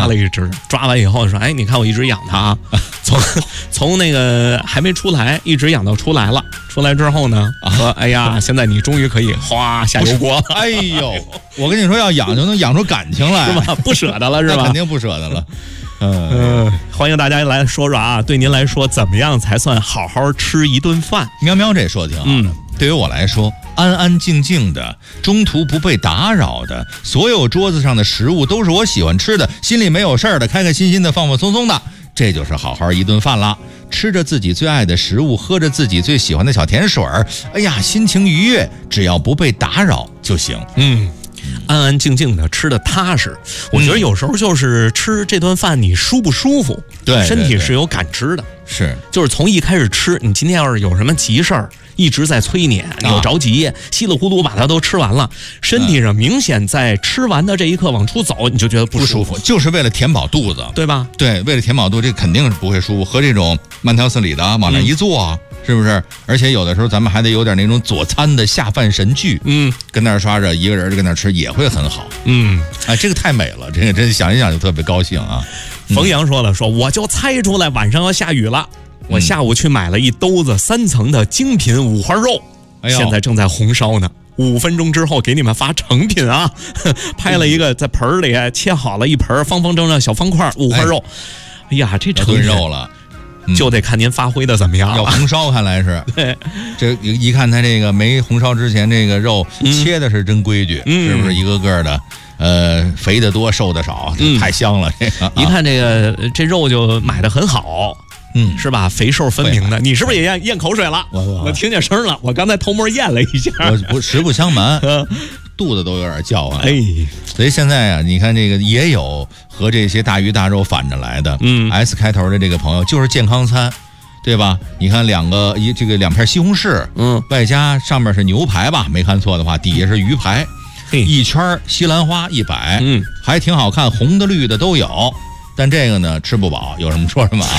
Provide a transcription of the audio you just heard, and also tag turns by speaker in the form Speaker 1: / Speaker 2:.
Speaker 1: 抓了一只，抓完以后说：“哎，你看我一直养它啊，从那个还没出来，一直养到出来了。出来之后呢，说哎呀，现在你终于可以哗下油锅了。
Speaker 2: 哎呦，我跟你说，要养就能养出感情来，
Speaker 1: 是吧？不舍得了是吧？
Speaker 2: 肯定不舍得了。
Speaker 1: 欢迎大家来说说啊，对您来说怎么样才算好好吃一顿饭？
Speaker 2: 喵喵这说挺好的。对于我来说，安安静静的，中途不被打扰的，所有桌子上的食物都是我喜欢吃的，心里没有事儿的，开开心心的，放放松松的，这就是好好一顿饭啦。吃着自己最爱的食物，喝着自己最喜欢的小甜水儿，哎呀，心情愉悦，只要不被打扰就行。
Speaker 1: 安安静静的吃的踏实，我觉得有时候就是吃这顿饭你舒不舒服，
Speaker 2: 对，
Speaker 1: 身体是有感知的。
Speaker 2: 是，
Speaker 1: 就是从一开始吃，你今天要是有什么急事儿，一直在催你，你又着急，稀里糊涂把它都吃完了，身体上明显在吃完的这一刻往出走，你就觉得不舒服，
Speaker 2: 就是为了填饱肚子，
Speaker 1: 对吧？
Speaker 2: 对，为了填饱肚子，这肯定是不会舒服。和这种慢条斯理的往那一坐，是不是？而且有的时候咱们还得有点那种佐餐的下饭神剧，跟那儿刷着，一个人就跟那儿吃也会很好，这个太美了，这个真想一想就特别高兴啊。
Speaker 1: 冯阳说了，说我就猜出来晚上要下雨了，我下午去买了一兜子3层的精品五花肉，现在正在红烧呢。5分钟之后给你们发成品啊！拍了一个在盆里切好了一盆方方正正小方块五花肉，哎呀，这成
Speaker 2: 肉了。
Speaker 1: 就得看您发挥的怎么样了。
Speaker 2: 要红烧看来是，
Speaker 1: 对，
Speaker 2: 这一看他这个没红烧之前，这个肉切的是真规矩，是不是一个个的？肥的多，瘦的少，太香了。这个
Speaker 1: 一看这肉就买的很好，是吧？肥瘦分明的。你是不是也咽口水了？我听见声了，我刚才偷摸咽了一下。
Speaker 2: 我实不相瞒，肚子都有点叫唤。所以现在啊，你看这个也有和这些大鱼大肉反着来的，S 开头的这个朋友就是健康餐，对吧？你看两片西红柿，外加上面是牛排吧，没看错的话，底下是鱼排，一圈西兰花100，还挺好看，红的绿的都有。但这个呢吃不饱，有什么说什么啊。